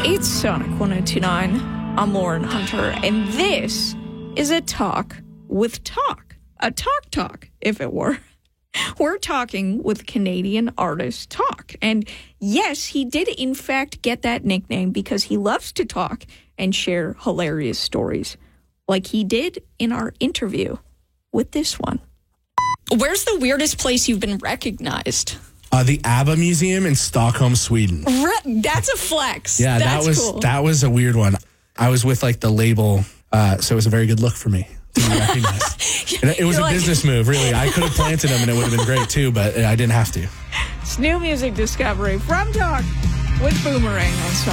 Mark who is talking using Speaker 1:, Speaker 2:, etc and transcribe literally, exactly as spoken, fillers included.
Speaker 1: It's Sonic one oh two point nine. I'm Lauren Hunter, and this is a talk with talk. A talk talk, if it were. We're talking with Canadian artist Talk. And yes, he did in fact get that nickname because he loves to talk and share hilarious stories, like he did in our interview with this one. Where's the weirdest place you've been recognized?
Speaker 2: Uh, the ABBA Museum in Stockholm, Sweden.
Speaker 1: Re- that's a flex.
Speaker 2: Yeah,
Speaker 1: that's
Speaker 2: that was
Speaker 1: cool.
Speaker 2: that was a weird one. I was with like the label, uh, so it was a very good look for me to be recognized. And it was
Speaker 1: You're
Speaker 2: a
Speaker 1: like-
Speaker 2: business move, really. I could have planted them and it would have been great too, but I didn't have to.
Speaker 1: It's new music discovery from Talk with Boomerang on Sonic.